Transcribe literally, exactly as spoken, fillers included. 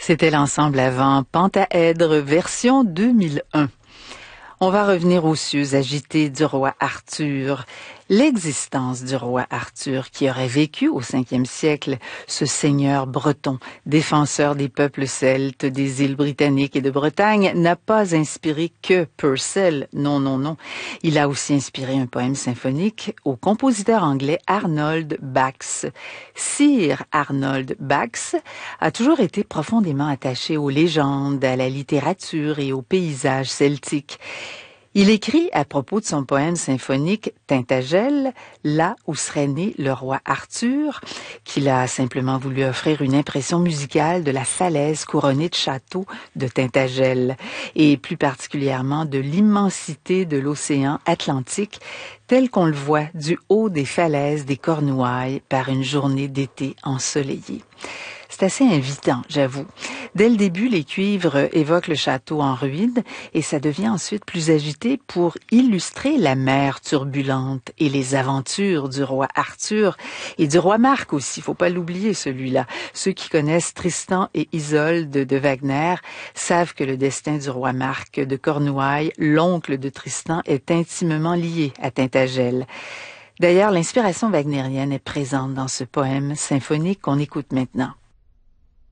C'était l'ensemble avant Pentaèdre, version deux mille un. On va revenir aux cieux agités du roi Arthur. L'existence du roi Arthur, qui aurait vécu au cinquième siècle, ce seigneur breton, défenseur des peuples celtes, des îles britanniques et de Bretagne, n'a pas inspiré que Purcell. Non, non, non. Il a aussi inspiré un poème symphonique au compositeur anglais Arnold Bax. Sir Arnold Bax a toujours été profondément attaché aux légendes, à la littérature et aux paysages celtiques. Il écrit à propos de son poème symphonique Tintagel, là où serait né le roi Arthur, qu'il a simplement voulu offrir une impression musicale de la falaise couronnée de châteaux de Tintagel, et plus particulièrement de l'immensité de l'océan Atlantique, tel qu'on le voit du haut des falaises des Cornouailles par une journée d'été ensoleillée. C'est assez invitant, j'avoue. Dès le début, les cuivres évoquent le château en ruine et ça devient ensuite plus agité pour illustrer la mer turbulente et les aventures du roi Arthur et du roi Marc aussi, faut pas l'oublier celui-là. Ceux qui connaissent Tristan et Isolde de Wagner savent que le destin du roi Marc de Cornouailles, l'oncle de Tristan, est intimement lié à Tintagel. D'ailleurs, l'inspiration wagnérienne est présente dans ce poème symphonique qu'on écoute maintenant.